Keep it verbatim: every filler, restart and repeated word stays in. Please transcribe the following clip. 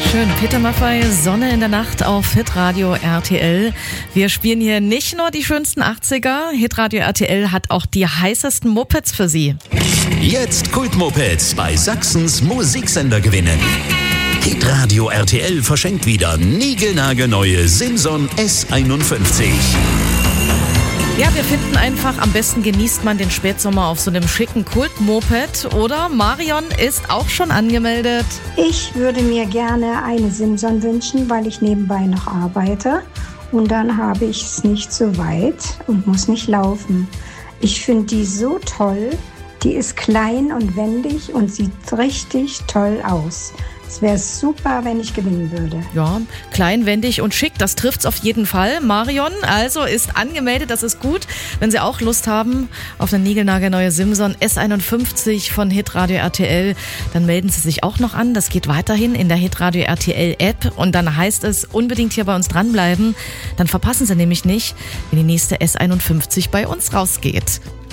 Schön, Peter Maffay, Sonne in der Nacht auf Hitradio R T L. Wir spielen hier nicht nur die schönsten achtziger, Hitradio R T L hat auch die heißesten Mopeds für Sie. Jetzt Kultmopeds bei Sachsens Musiksender gewinnen. Hitradio R T L verschenkt wieder niegelnagelneue Simson S einundfünfzig. Ja, wir finden einfach, am besten genießt man den Spätsommer auf so einem schicken Kult-Moped, oder? Marion ist auch schon angemeldet. Ich würde mir gerne eine Simson wünschen, weil ich nebenbei noch arbeite. Und dann habe ich es nicht so weit und muss nicht laufen. Ich finde die so toll. Die ist klein und wendig und sieht richtig toll aus. Es wäre super, wenn ich gewinnen würde. Ja, klein, wendig und schick, das trifft's auf jeden Fall. Marion also ist angemeldet, das ist gut. Wenn Sie auch Lust haben auf eine niegelnagelneue Simson S einundfünfzig von Hitradio R T L, dann melden Sie sich auch noch an. Das geht weiterhin in der Hitradio R T L App und dann heißt es unbedingt hier bei uns dranbleiben. Dann verpassen Sie nämlich nicht, wenn die nächste S einundfünfzig bei uns rausgeht.